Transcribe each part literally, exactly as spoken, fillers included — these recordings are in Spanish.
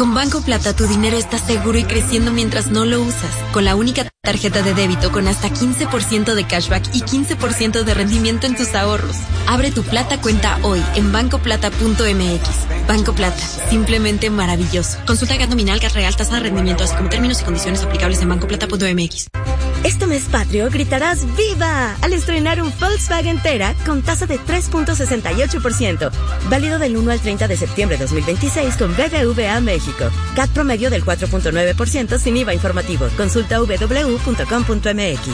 Con Banco Plata tu dinero está seguro y creciendo mientras no lo usas. Con la única tarjeta de débito con hasta quince por ciento de cashback y quince por ciento de rendimiento en tus ahorros. Abre tu Plata cuenta hoy en banco plata punto m x. Banco Plata, simplemente maravilloso. Consulta G A T nominal, G A T real, tasa de rendimiento, así como términos y condiciones aplicables en banco plata punto m x. Este mes patrio gritarás ¡Viva! Al estrenar un Volkswagen Tera con tasa de tres punto sesenta y ocho por ciento. Válido del uno al treinta de septiembre de dos mil veintiséis con B B V A México. C A T promedio del cuatro punto nueve por ciento sin I V A informativo. Consulta w w w punto com punto m x.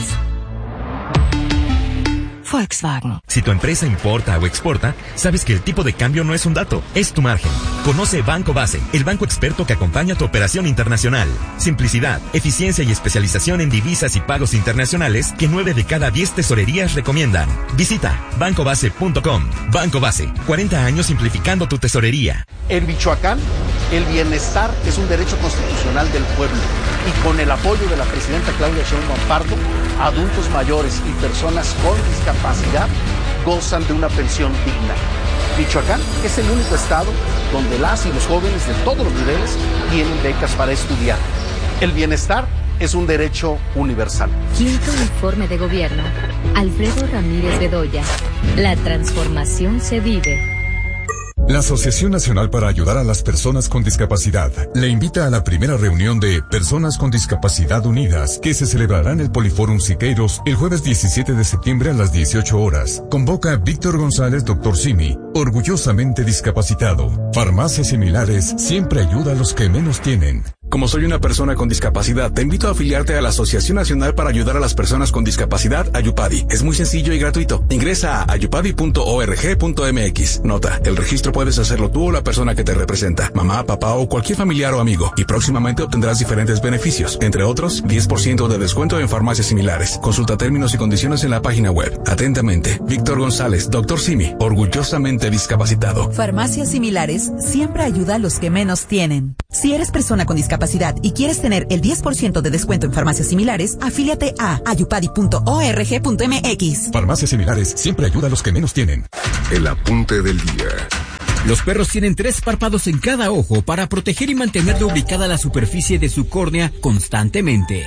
Volkswagen. Si tu empresa importa o exporta, sabes que el tipo de cambio no es un dato, es tu margen. Conoce Banco Base, el banco experto que acompaña tu operación internacional. Simplicidad, eficiencia y especialización en divisas y pagos internacionales que nueve de cada diez tesorerías recomiendan. Visita banco base punto com. Banco Base, cuarenta años simplificando tu tesorería. En Michoacán, el bienestar es un derecho constitucional del pueblo. Y con el apoyo de la presidenta Claudia Sheinbaum Pardo, adultos mayores y personas con discapacidad gozan de una pensión digna. Michoacán es el único estado donde las y los jóvenes de todos los niveles tienen becas para estudiar. El bienestar es un derecho universal. Quinto informe de gobierno. Alfredo Ramírez Bedoya. La transformación se vive. La Asociación Nacional para Ayudar a las Personas con Discapacidad le invita a la primera reunión de Personas con Discapacidad Unidas, que se celebrará en el Poliforum Siqueiros el jueves diecisiete de septiembre a las dieciocho horas. Convoca a Víctor González, doctor Simi, orgullosamente discapacitado. Farmacias Similares siempre ayuda a los que menos tienen. Como soy una persona con discapacidad, te invito a afiliarte a la Asociación Nacional para Ayudar a las Personas con Discapacidad, Ayupadi. Es muy sencillo y gratuito. Ingresa a ayupadi punto org punto m x. Nota, el registro puedes hacerlo tú o la persona que te representa, mamá, papá o cualquier familiar o amigo, y próximamente obtendrás diferentes beneficios, entre otros, diez por ciento de descuento en farmacias similares. Consulta términos y condiciones en la página web. Atentamente, Víctor González, doctor Simi, orgullosamente discapacitado. Farmacias Similares siempre ayuda a los que menos tienen. Si eres persona con discapacidad y quieres tener el diez por ciento de descuento en farmacias similares, afíliate a ayupadi punto org punto m x. Farmacias Similares siempre ayuda a los que menos tienen. El apunte del día. Los perros tienen tres párpados en cada ojo para proteger y mantener lubricada la superficie de su córnea constantemente.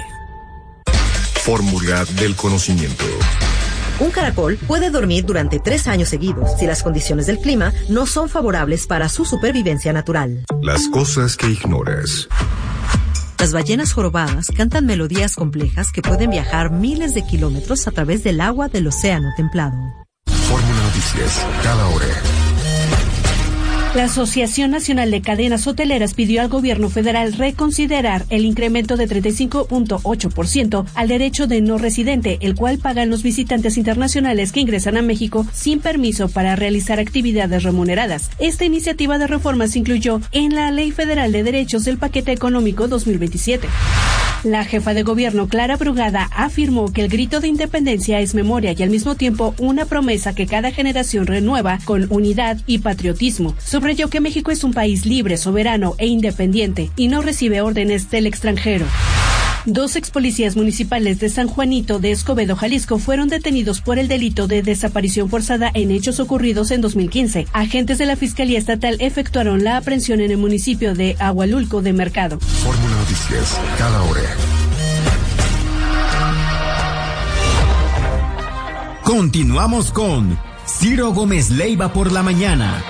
Fórmula del conocimiento. Un caracol puede dormir durante tres años seguidos si las condiciones del clima no son favorables para su supervivencia natural. Las cosas que ignoras. Las ballenas jorobadas cantan melodías complejas que pueden viajar miles de kilómetros a través del agua del océano templado. Fórmula Noticias, cada hora. La Asociación Nacional de Cadenas Hoteleras pidió al gobierno federal reconsiderar el incremento de treinta y cinco punto ocho por ciento al derecho de no residente, el cual pagan los visitantes internacionales que ingresan a México sin permiso para realizar actividades remuneradas. Esta iniciativa de reforma se incluyó en la Ley Federal de Derechos del Paquete Económico dos mil veintisiete. La jefa de gobierno, Clara Brugada, afirmó que el grito de independencia es memoria y al mismo tiempo una promesa que cada generación renueva con unidad y patriotismo. Subrayó que México es un país libre, soberano e independiente y no recibe órdenes del extranjero. Dos ex policías municipales de San Juanito de Escobedo, Jalisco, fueron detenidos por el delito de desaparición forzada en hechos ocurridos en dos mil quince. Agentes de la Fiscalía Estatal efectuaron la aprehensión en el municipio de Agualulco de Mercado. Fórmula Noticias, cada hora. Continuamos con Ciro Gómez Leiva por la mañana.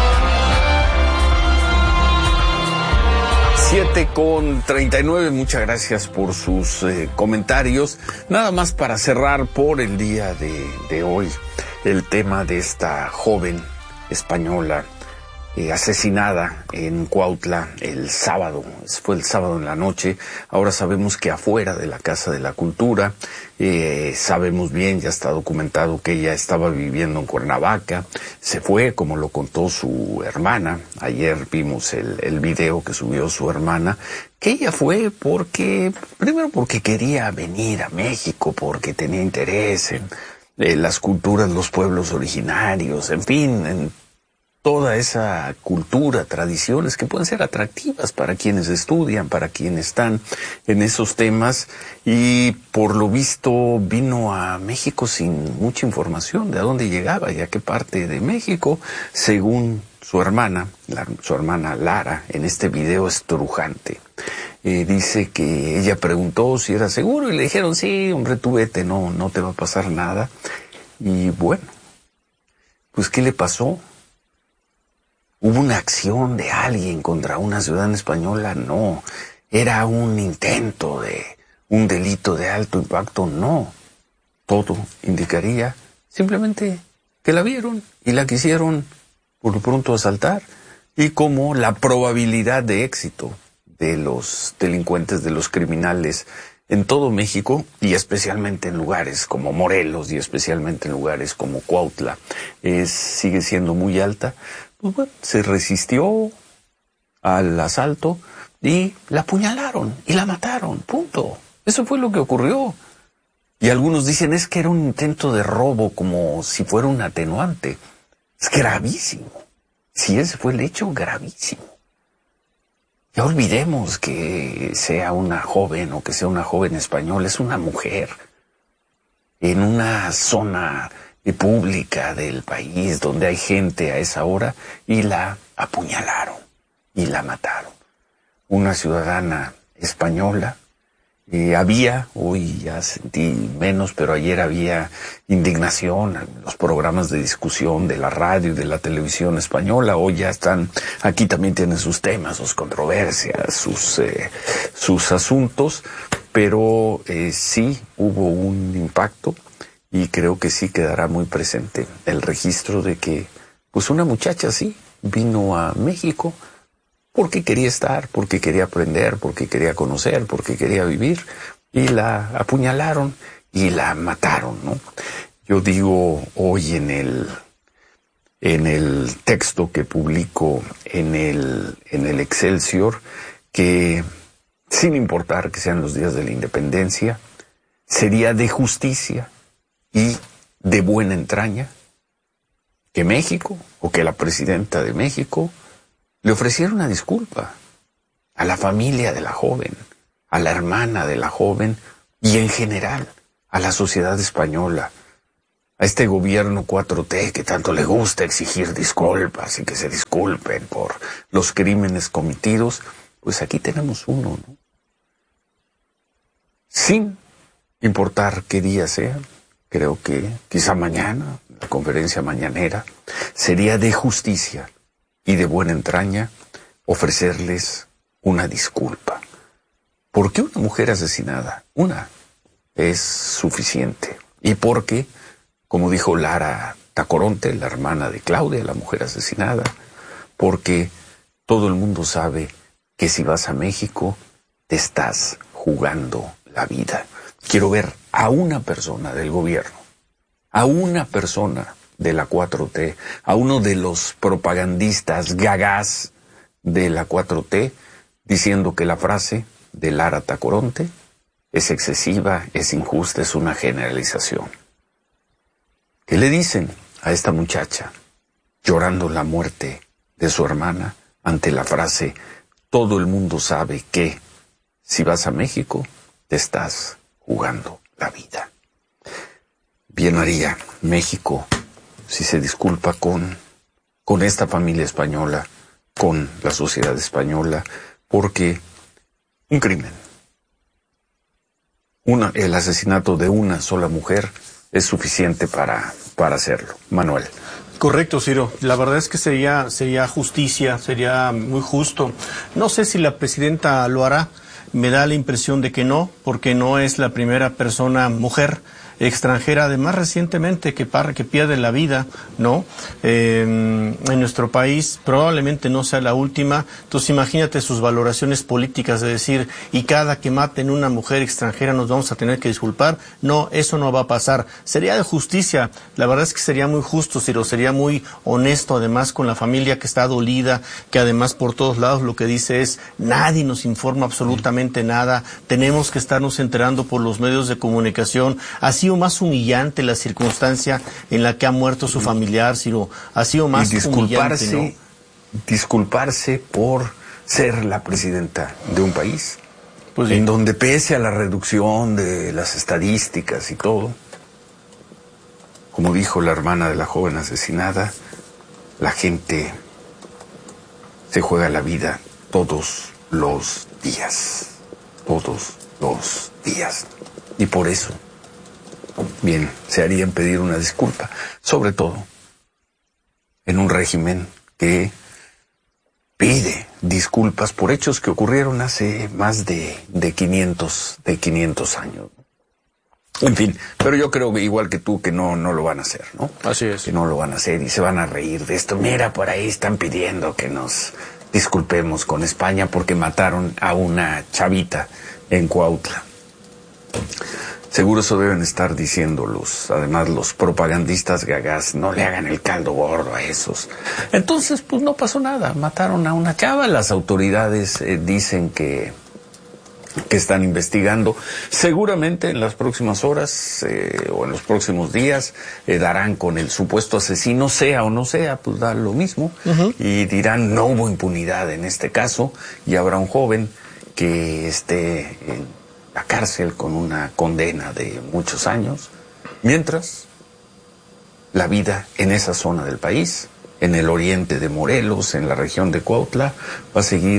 siete con treinta y nueve, muchas gracias por sus eh, comentarios. Nada más para cerrar por el día de, de hoy, el tema de esta joven española eh, asesinada en Cuautla el sábado, fue el sábado en la noche. Ahora sabemos que afuera de la Casa de la Cultura, eh, sabemos bien, ya está documentado que ella estaba viviendo en Cuernavaca, se fue, como lo contó su hermana. Ayer vimos el, el video que subió su hermana, que ella fue porque, primero porque quería venir a México, porque tenía interés en eh, las culturas, los pueblos originarios, en fin, en toda esa cultura, tradiciones que pueden ser atractivas para quienes estudian, para quienes están en esos temas, y por lo visto vino a México sin mucha información de a dónde llegaba y a qué parte de México, según su hermana, la, su hermana Lara, en este video estrujante, eh, dice que ella preguntó si era seguro y le dijeron, sí, hombre, tú vete, no, no te va a pasar nada. Y bueno, pues ¿qué le pasó? ¿Hubo una acción de alguien contra una ciudadana española? No. ¿Era un intento de un delito de alto impacto? No. Todo indicaría simplemente que la vieron y la quisieron por lo pronto asaltar, y como la probabilidad de éxito de los delincuentes, de los criminales en todo México, y especialmente en lugares como Morelos y especialmente en lugares como Cuautla, es, sigue siendo muy alta. Pues bueno, se resistió al asalto y la apuñalaron y la mataron, punto. Eso fue lo que ocurrió. Y algunos dicen, es que era un intento de robo, como si fuera un atenuante. Es gravísimo. Si ese fue el hecho, gravísimo. Ya olvidemos que sea una joven o que sea una joven española, es una mujer en una zona pública del país donde hay gente a esa hora, y la apuñalaron y la mataron. Una ciudadana española. Eh, había, hoy ya sentí menos, pero ayer había indignación en los programas de discusión de la radio y de la televisión española. Hoy ya están, aquí también tienen sus temas, sus controversias, sus, eh, sus asuntos, pero eh, sí hubo un impacto, y creo que sí quedará muy presente el registro de que, pues una muchacha sí vino a México porque quería estar, porque quería aprender, porque quería conocer, porque quería vivir, y la apuñalaron y la mataron, ¿no? Yo digo hoy en el, en el texto que publico en el, en el Excelsior, que sin importar que sean los días de la independencia, sería de justicia y de buena entraña que México, o que la presidenta de México, le ofreciera una disculpa a la familia de la joven, a la hermana de la joven y en general a la sociedad española, a este gobierno cuatro T que tanto le gusta exigir disculpas y que se disculpen por los crímenes cometidos. Pues aquí tenemos uno, ¿no? Sin importar qué día sea, creo que quizá mañana, la conferencia mañanera, sería de justicia y de buena entraña ofrecerles una disculpa. Porque una mujer asesinada, una, es suficiente. Y porque, como dijo Lara Tacoronte, la hermana de Claudia, la mujer asesinada, porque todo el mundo sabe que si vas a México, te estás jugando la vida. Quiero ver a una persona del gobierno, a una persona de la cuatro T, a uno de los propagandistas gagás de la cuatro T, diciendo que la frase de Lara Tacoronte es excesiva, es injusta, es una generalización. ¿Qué le dicen a esta muchacha llorando la muerte de su hermana ante la frase, todo el mundo sabe que si vas a México, te estás jugando la vida? Bien haría México si se disculpa con, con esta familia española, con la sociedad española, porque un crimen, una, el asesinato de una sola mujer es suficiente para, para hacerlo. Manuel. Correcto, Ciro. La verdad es que sería, sería justicia, sería muy justo. No sé si la presidenta lo hará. Me da la impresión de que no, porque no es la primera persona mujer extranjera, además recientemente que, par, que pierde la vida, ¿no? Eh, en nuestro país probablemente no sea la última. Entonces imagínate sus valoraciones políticas de decir, y cada que maten una mujer extranjera nos vamos a tener que disculpar. No, eso no va a pasar. Sería de justicia. La verdad es que sería muy justo, Ciro, sería muy honesto además con la familia que está dolida, que además por todos lados lo que dice es, nadie nos informa absolutamente nada, tenemos que estarnos enterando por los medios de comunicación. Así Ha sido más humillante la circunstancia en la que ha muerto su familiar, Ciro. Ha sido más y disculparse, humillante, ¿no? Disculparse por ser la presidenta de un país, pues sí, en donde pese a la reducción de las estadísticas y todo, como dijo la hermana de la joven asesinada, la gente se juega la vida todos los días, todos los días. Y por eso, bien, se harían pedir una disculpa, sobre todo en un régimen que pide disculpas por hechos que ocurrieron hace más de, de quinientos años. En fin, pero yo creo que igual que tú que no, no lo van a hacer, ¿no? Así es. Que no lo van a hacer y se van a reír de esto. Mira, por ahí están pidiendo que nos disculpemos con España porque mataron a una chavita en Cuautla. Seguro eso deben estar diciendo los, además los propagandistas gagás, no le hagan el caldo gordo a esos. Entonces, pues no pasó nada, mataron a una chava, las autoridades eh, dicen que, que están investigando. Seguramente en las próximas horas eh, o en los próximos días eh, darán con el supuesto asesino, sea o no sea, pues da lo mismo, uh-huh. y dirán no hubo impunidad en este caso y habrá un joven que esté en la cárcel con una condena de muchos años, mientras la vida en esa zona del país, en el oriente de Morelos, en la región de Cuautla, va a seguir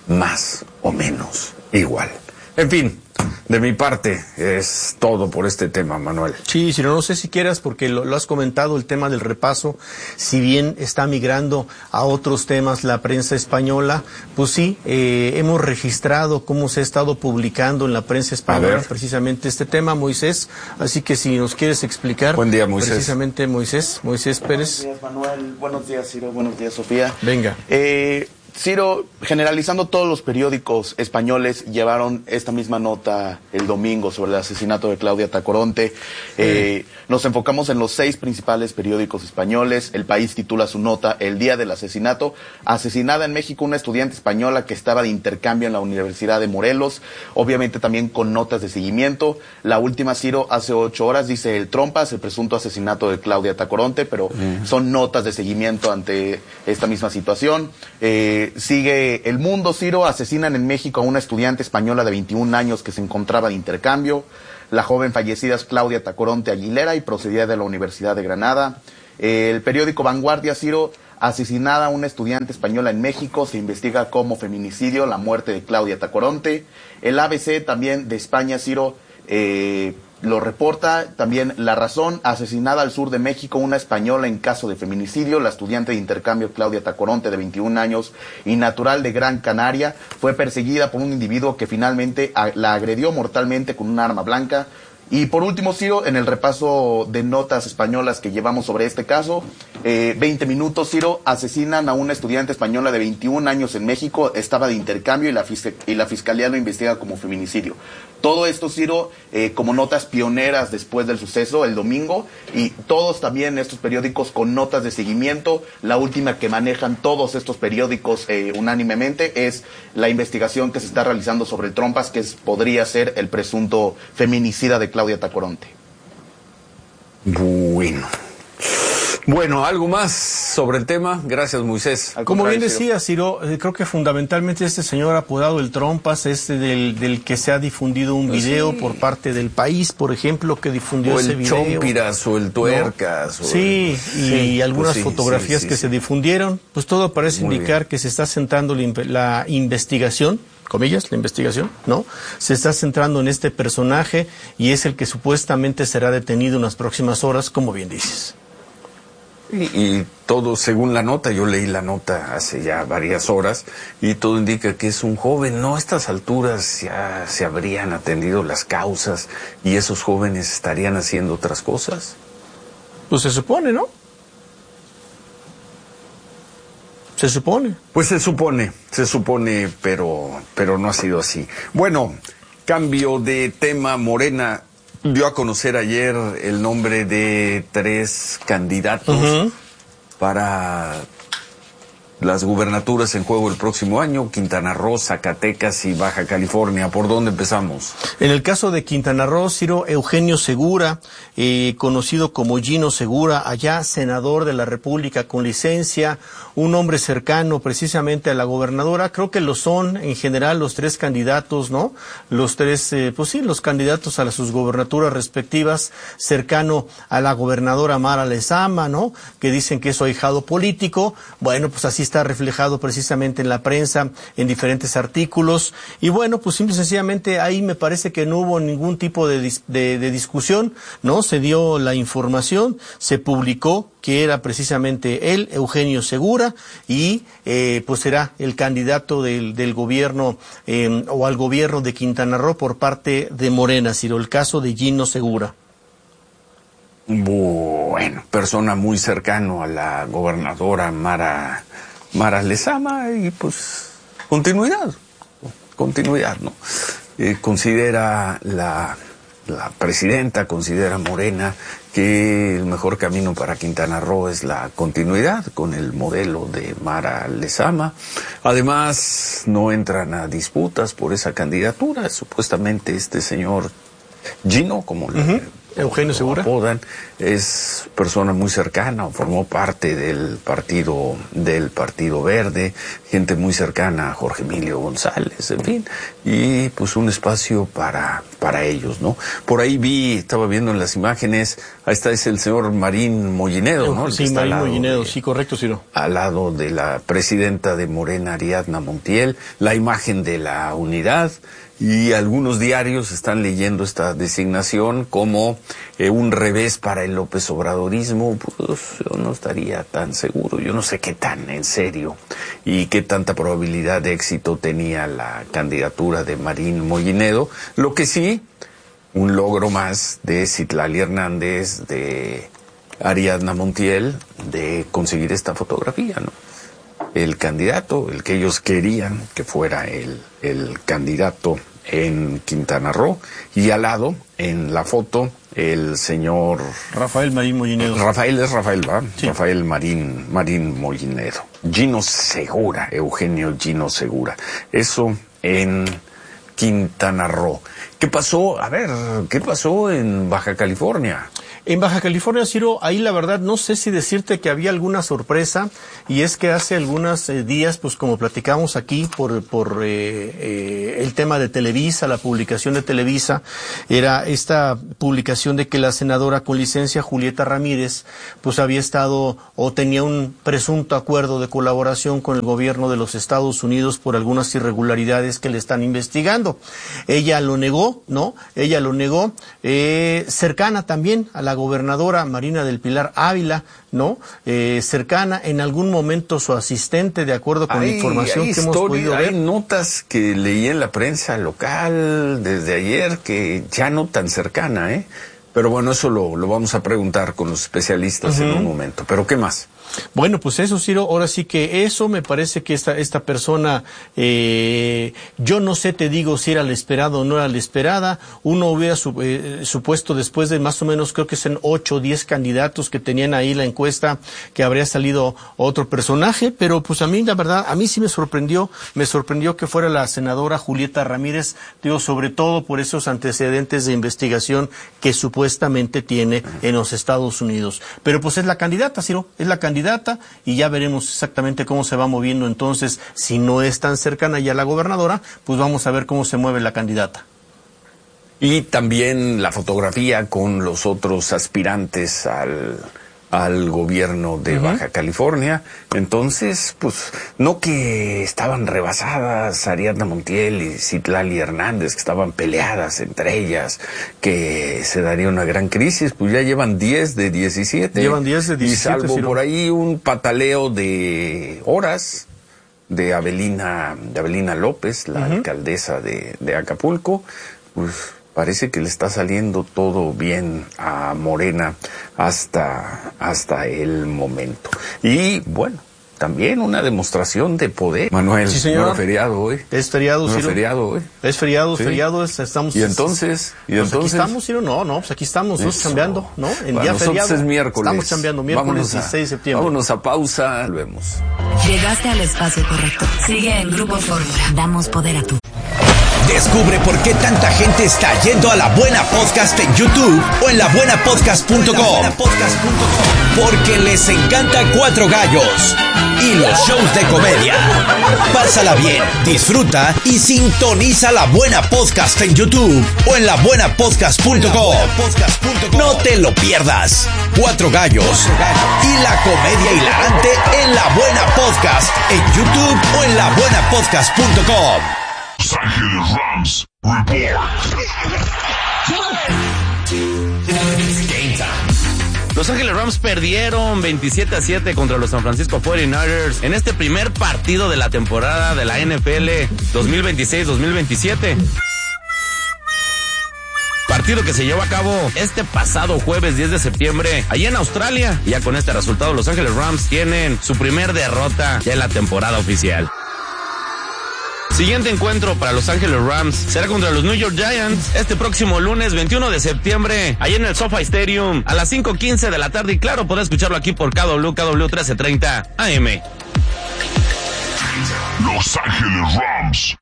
más o menos igual. En fin, de mi parte es todo por este tema, Manuel. Sí, si no, no sé si quieras, porque lo, lo has comentado, el tema del repaso, si bien está migrando a otros temas la prensa española, pues sí, eh, hemos registrado cómo se ha estado publicando en la prensa española precisamente este tema, Moisés, así que si nos quieres explicar. Buen día, Moisés. Precisamente Moisés, Moisés Pérez. Buenos días, Manuel, buenos días, Ciro, buenos días, Sofía. Venga. Eh... Ciro, generalizando, todos los periódicos españoles llevaron esta misma nota el domingo sobre el asesinato de Claudia Tacoronte. Eh, nos enfocamos en los seis principales periódicos españoles. El País titula su nota El día del asesinato. Asesinada en México una estudiante española que estaba de intercambio en la Universidad de Morelos. Obviamente también con notas de seguimiento. La última, Ciro, hace ocho horas, dice el Trompas, el presunto asesinato de Claudia Tacoronte, pero mm. son notas de seguimiento ante esta misma situación. Eh, Sigue El Mundo, Ciro, asesinan en México a una estudiante española de veintiún años que se encontraba de intercambio. La joven fallecida es Claudia Tacoronte Aguilera y procedía de la Universidad de Granada. El periódico Vanguardia, Ciro, asesinada a una estudiante española en México, se investiga como feminicidio la muerte de Claudia Tacoronte. El A B C también de España, Ciro, eh... lo reporta también La Razón, asesinada al sur de México una española en caso de feminicidio. La estudiante de intercambio Claudia Tacoronte, de veintiún años y natural de Gran Canaria, fue perseguida por un individuo que finalmente la agredió mortalmente con un arma blanca. Y por último, Ciro, en el repaso de notas españolas que llevamos sobre este caso, eh, veinte minutos, Ciro, asesinan a una estudiante española de veintiún años en México, estaba de intercambio y la, y la Fiscalía lo investiga como feminicidio. Todo esto, Ciro, eh, como notas pioneras después del suceso el domingo, y todos también estos periódicos con notas de seguimiento. La última que manejan todos estos periódicos eh, unánimemente es la investigación que se está realizando sobre el Trompas, que es, podría ser el presunto feminicida de Claudia Tacoronte. Bueno. Bueno, ¿algo más sobre el tema? Gracias, Moisés. Como bien decía Ciro, eh, creo que fundamentalmente este señor apodado el Trompas, este del, del que se ha difundido un video sí. por parte del País, por ejemplo, que difundió o ese el video. Chompiras o el Tuercas. ¿No? O sí, el... y sí, algunas pues sí, fotografías sí, sí, que sí. se difundieron, pues todo parece Muy indicar bien. que se está centrando la, la investigación, comillas, la investigación, ¿no? Se está centrando en este personaje y es el que supuestamente será detenido en las próximas horas, como bien dices. Y, y todo, según la nota, yo leí la nota hace ya varias horas, y todo indica que es un joven. No, a estas alturas ya se habrían atendido las causas y esos jóvenes estarían haciendo otras cosas. Pues se supone, ¿no? Se supone. Pues se supone, se supone, pero, pero no ha sido así. Bueno, cambio de tema. Morena dio a conocer ayer el nombre de tres candidatos uh-huh. para las gubernaturas en juego el próximo año: Quintana Roo, Zacatecas y Baja California. ¿Por dónde empezamos? En el caso de Quintana Roo, Ciro, Eugenio Segura, eh, conocido como Gino Segura, allá senador de la República con licencia, un hombre cercano precisamente a la gobernadora. Creo que lo son en general los tres candidatos, ¿no? Los tres, eh, pues sí, los candidatos a las sus gobernaturas respectivas, cercano a la gobernadora Mara Lezama, ¿no? Que dicen que es su ahijado político. Bueno, pues así está está reflejado precisamente en la prensa, en diferentes artículos, y bueno, pues simple y sencillamente ahí me parece que no hubo ningún tipo de, dis, de, de discusión, ¿no? Se dio la información, se publicó que era precisamente él, Eugenio Segura, y eh, pues será el candidato del, del gobierno eh, o al gobierno de Quintana Roo por parte de Morena, Ciro, el caso de Gino Segura. Bueno, persona muy cercano a la gobernadora Mara, Mara Lezama, y pues continuidad, continuidad, ¿no? Eh, considera la, la presidenta, considera Morena que el mejor camino para Quintana Roo es la continuidad con el modelo de Mara Lezama. Además, no entran a disputas por esa candidatura. Supuestamente este señor Gino, como uh-huh. le Eugenio Segura apodan, es persona muy cercana, o formó parte del partido del Partido Verde, gente muy cercana a Jorge Emilio González, en fin, y pues un espacio para para ellos, ¿no? Por ahí vi, estaba viendo en las imágenes, ahí está, es el señor Marín Mollinedo, ¿no? Sí, Marín Mollinedo, sí, correcto, Ciro. Al lado de la presidenta de Morena, Ariadna Montiel, la imagen de la unidad. Y algunos diarios están leyendo esta designación como eh, un revés para el López Obradorismo. Pues yo no estaría tan seguro, yo no sé qué tan en serio y qué tanta probabilidad de éxito tenía la candidatura de Marín Mollinedo. Lo que sí, un logro más de Citlali Hernández, de Ariadna Montiel, de conseguir esta fotografía, ¿no? El candidato, el que ellos querían que fuera el, el candidato en Quintana Roo, y al lado, en la foto, el señor Rafael Marín Mollinedo. Rafael es Rafael, ¿va? Sí. Rafael Marín, Marín Mollinedo. Gino Segura, Eugenio Gino Segura. Eso en Quintana Roo. ¿Qué pasó? A ver, ¿qué pasó en Baja California? En Baja California, Ciro, ahí la verdad no sé si decirte que había alguna sorpresa, y es que hace algunos eh, días, pues como platicamos aquí por por eh, eh, el tema de Televisa, la publicación de Televisa, era esta publicación de que la senadora con licencia Julieta Ramírez, pues había estado o tenía un presunto acuerdo de colaboración con el gobierno de los Estados Unidos por algunas irregularidades que le están investigando. Ella lo negó, ¿no? Ella lo negó, eh, cercana también a la gobernadora Marina del Pilar Ávila, ¿no? Eh, cercana, en algún momento su asistente, de acuerdo con hay, la información que historia, hemos podido ver. Hay notas que leí en la prensa local desde ayer que ya no tan cercana, ¿eh? Pero bueno, eso lo, lo vamos a preguntar con los especialistas uh-huh. en un momento. ¿Pero qué más? Bueno, pues eso, Ciro, ahora sí que eso me parece que esta esta persona, eh, yo no sé, te digo, si era la esperada o no era la esperada. Uno hubiera su, eh, supuesto después de más o menos, creo que son ocho o diez candidatos que tenían ahí la encuesta, que habría salido otro personaje, pero pues a mí, la verdad, a mí sí me sorprendió, me sorprendió que fuera la senadora Julieta Ramírez, digo, sobre todo por esos antecedentes de investigación que supuestamente tiene en los Estados Unidos. Pero pues es la candidata, Ciro, es la candidata. Y ya veremos exactamente cómo se va moviendo entonces. Si no es tan cercana ya la gobernadora, pues vamos a ver cómo se mueve la candidata. Y también la fotografía con los otros aspirantes al, al gobierno de uh-huh. Baja California. Entonces, pues, no que estaban rebasadas Ariadna Montiel y Citlali Hernández, que estaban peleadas entre ellas, que se daría una gran crisis, pues ya llevan diez de diecisiete. Llevan diez de diecisiete. Y salvo Ciro. por ahí un pataleo de horas de Avelina, de Avelina López, la uh-huh. alcaldesa de, de Acapulco, pues parece que le está saliendo todo bien a Morena hasta, hasta el momento. Y bueno, también una demostración de poder. Manuel, sí, señor. No es feriado hoy. Es feriado, no Ciro. Es feriado hoy. Es feriado, sí. feriado, es, estamos... Y entonces, y pues entonces... aquí estamos, Ciro, no, no, pues aquí estamos, nosotros chambeando, ¿no? En Para día nosotros feriado. es miércoles. Estamos chambeando, miércoles dieciséis de septiembre. Vámonos a pausa, volvemos. Llegaste al espacio correcto. Sigue en Grupo Fórmula. Damos poder a tu... Descubre por qué tanta gente está yendo a La Buena Podcast en YouTube o en la buena podcast punto com. Porque les encanta Cuatro Gallos y los shows de comedia. Pásala bien, disfruta y sintoniza La Buena Podcast en YouTube o en la buena podcast punto com. No te lo pierdas. Cuatro Gallos y la comedia hilarante en La Buena Podcast en YouTube o en la buena podcast punto com. Los Ángeles Rams Report. Los Ángeles Rams perdieron veintisiete a siete contra los San Francisco cuarenta y nueve ers en este primer partido de la temporada de la N F L dos mil veintiséis dos mil veintisiete. Partido que se llevó a cabo este pasado jueves diez de septiembre, allá en Australia. Y ya con este resultado, Los Ángeles Rams tienen su primer derrota ya en la temporada oficial. Siguiente encuentro para Los Ángeles Rams será contra los New York Giants este próximo lunes veintiuno de septiembre, allá en el SoFi Stadium, a las cinco quince de la tarde. Y claro, podrás escucharlo aquí por K W, K W trece treinta A M. Los Ángeles Rams.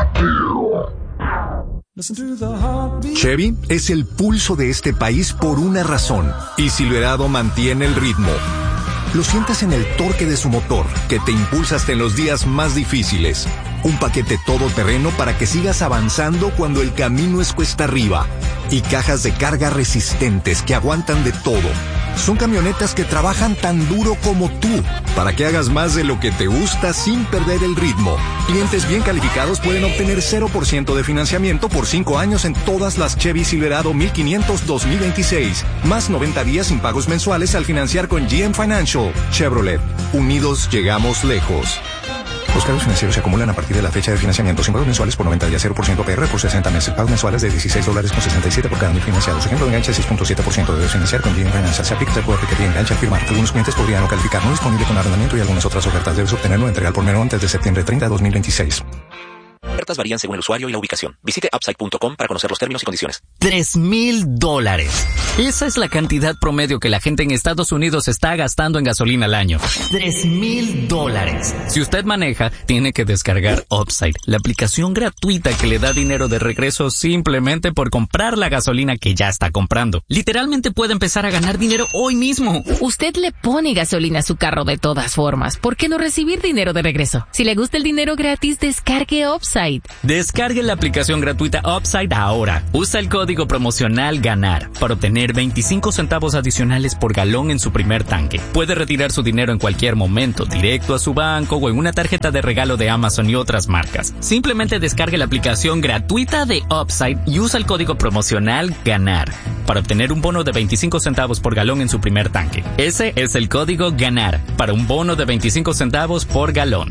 Chevy es el pulso de este país por una razón, y Silverado mantiene el ritmo. Lo sientes en el torque de su motor, que te impulsa hasta en los días más difíciles. Un paquete todoterreno para que sigas avanzando cuando el camino es cuesta arriba. Y cajas de carga resistentes que aguantan de todo. Son camionetas que trabajan tan duro como tú, para que hagas más de lo que te gusta sin perder el ritmo. Clientes bien calificados pueden obtener cero por ciento de financiamiento por cinco años en todas las Chevy Silverado mil quinientos dos mil veintiséis. Más noventa días sin pagos mensuales al financiar con G M Financial. Chevrolet. Unidos llegamos lejos. Los cargos financieros se acumulan a partir de la fecha de financiamiento sin pagos mensuales por noventa días, cero por ciento A P R por sesenta meses. Pagos mensuales de dieciséis dólares con sesenta y siete por cada mil financiados. Ejemplo de enganche seis punto siete por ciento. Debes financiar con G M Financial. Se aplica el acuerdo que enganche al firmar. Algunos clientes podrían no calificar. No disponible con arrendamiento y algunas otras ofertas. Debes obtenerlo entrega al por menor antes de septiembre treinta de dos mil veintiséis. Ofertas varían según el usuario y la ubicación. Visite upside punto com para conocer los términos y condiciones. Tres mil dólares. Esa es la cantidad promedio que la gente en Estados Unidos está gastando en gasolina al año. Tres mil dólares. Si usted maneja, tiene que descargar Upside, la aplicación gratuita que le da dinero de regreso simplemente por comprar la gasolina que ya está comprando. Literalmente puede empezar a ganar dinero hoy mismo. Usted le pone gasolina a su carro de todas formas. ¿Por qué no recibir dinero de regreso? Si le gusta el dinero gratis, descargue Upside. Descargue la aplicación gratuita Upside ahora. Usa el código promocional GANAR para obtener veinticinco centavos adicionales por galón en su primer tanque. Puede retirar su dinero en cualquier momento, directo a su banco o en una tarjeta de regalo de Amazon y otras marcas. Simplemente descargue la aplicación gratuita de Upside y usa el código promocional GANAR para obtener un bono de veinticinco centavos por galón en su primer tanque. Ese es el código GANAR para un bono de veinticinco centavos por galón.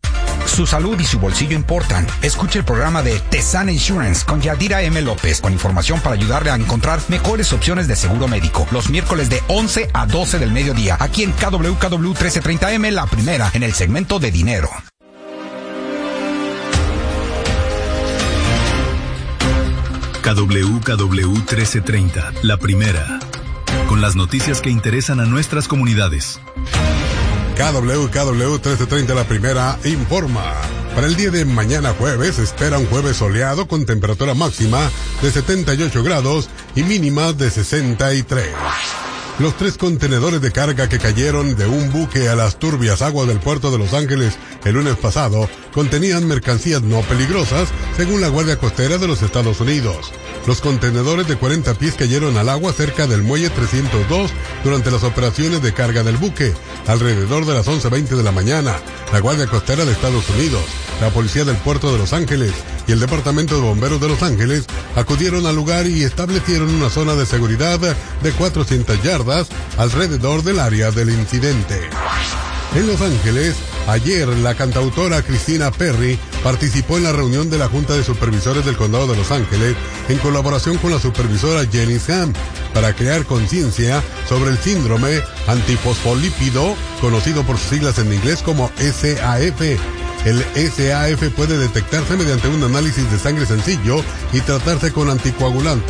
Su salud y su bolsillo importan. Escuche el programa de Tesana Insurance con Yadira M. López, con información para ayudarle a encontrar mejores opciones de seguro médico. Los miércoles de once a doce del mediodía, aquí en K W K W trece treinta A M, la primera, en el segmento de dinero. K W K W trece treinta, la primera, con las noticias que interesan a nuestras comunidades. K W K W trece treinta, la primera, informa. Para el día de mañana jueves, se espera un jueves soleado con temperatura máxima de setenta y ocho grados y mínima de sesenta y tres. Los tres contenedores de carga que cayeron de un buque a las turbias aguas del puerto de Los Ángeles el lunes pasado contenían mercancías no peligrosas, según la Guardia Costera de los Estados Unidos. Los contenedores de cuarenta pies cayeron al agua cerca del muelle trescientos dos durante las operaciones de carga del buque, alrededor de las once veinte de la mañana. La Guardia Costera de Estados Unidos, la Policía del Puerto de Los Ángeles y el Departamento de Bomberos de Los Ángeles acudieron al lugar y establecieron una zona de seguridad de cuatrocientas yardas alrededor del área del incidente. En Los Ángeles, ayer la cantautora Christina Perry participó en la reunión de la Junta de Supervisores del Condado de Los Ángeles en colaboración con la supervisora Jenny Ham para crear conciencia sobre el síndrome antifosfolípido, conocido por sus siglas en inglés como S A F. El S A F puede detectarse mediante un análisis de sangre sencillo y tratarse con anticoagulantes.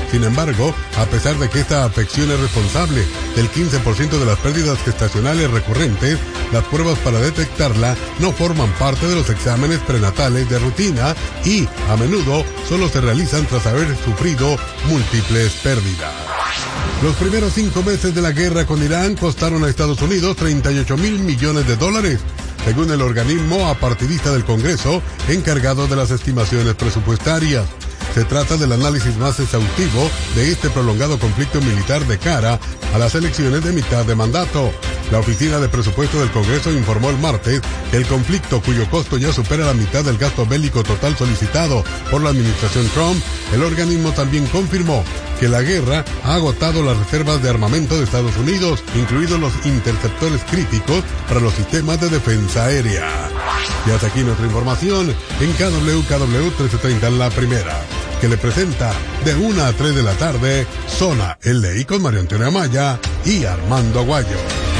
Sin embargo, a pesar de que esta afección es responsable del quince por ciento de las pérdidas gestacionales recurrentes, las pruebas para detectarla no forman parte de los exámenes prenatales de rutina y, a menudo, solo se realizan tras haber sufrido múltiples pérdidas. Los primeros cinco meses de la guerra con Irán costaron a Estados Unidos treinta y ocho mil millones de dólares, según el organismo apartidista del Congreso encargado de las estimaciones presupuestarias. Se trata del análisis más exhaustivo de este prolongado conflicto militar de cara a las elecciones de mitad de mandato. La Oficina de Presupuesto del Congreso informó el martes que el conflicto, cuyo costo ya supera la mitad del gasto bélico total solicitado por la administración Trump, el organismo también confirmó que la guerra ha agotado las reservas de armamento de Estados Unidos, incluidos los interceptores críticos para los sistemas de defensa aérea. Y hasta aquí nuestra información en K W K W trece treinta La Primera, que le presenta de una a tres de la tarde Zona L I con Mario Antonio Amaya y Armando Aguayo.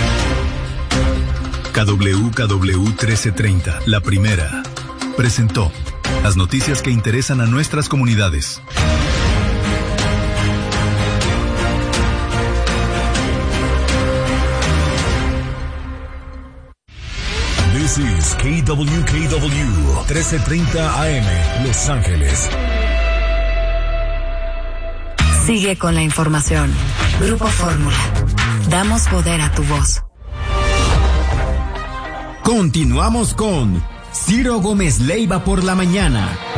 K W K W trece treinta, La Primera, presentó las noticias que interesan a nuestras comunidades. This is K W K W trece treinta A M, Los Ángeles. Sigue con la información. Grupo Fórmula. Damos poder a tu voz. Continuamos con Ciro Gómez Leiva por la mañana.